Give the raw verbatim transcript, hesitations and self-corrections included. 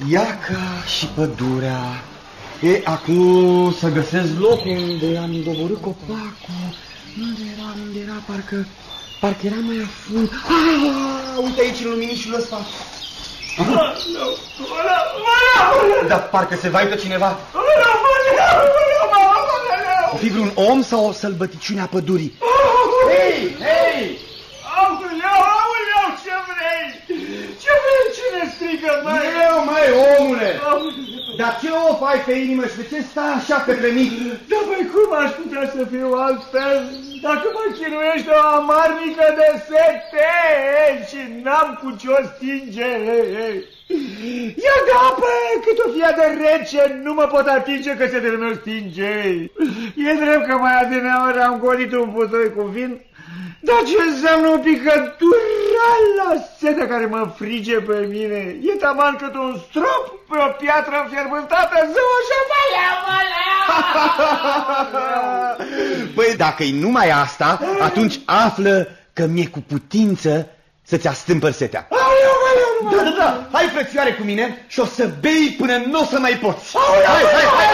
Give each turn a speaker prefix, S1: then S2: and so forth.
S1: Iaca și pădurea. E, acum să găsesc locul unde am doborât copacul. Unde era, unde era, parcă, parcă era mai afund. Ah, uite aici în luminișul ăsta. Dar parcă se vaită cineva. O fi vreun om sau o sălbăticiune a pădurii? Hei, hei!
S2: Aoleu, aoleu, ce vrei? Ce vrei? Cine strigă, măi?
S1: Eu, măi, omule! Dar ce o fai pe inimă și de ce stai așa către mine?
S2: Da, băi, cum aș putea să fiu altfel dacă mă chinuiește o amarnică de sete și n-am cu ce-o stinge? Ia de apă, cât o fie de rece, nu mă pot atinge că se de meu stinge. E drept că mai adineauri am golit un putoi cu vin, dar ce înseamnă o picătură la setea care mă frige pe mine? E taman cât un strop pe o piatră înfierbântată, zău și valea, valea!
S1: Păi dacă-i numai asta, atunci află că mi-e cu putință să-ți astâmpăr setea. Da, da, da, hai frățioare cu mine și o să bei până nu o să mai poți. Hai, hai, hai!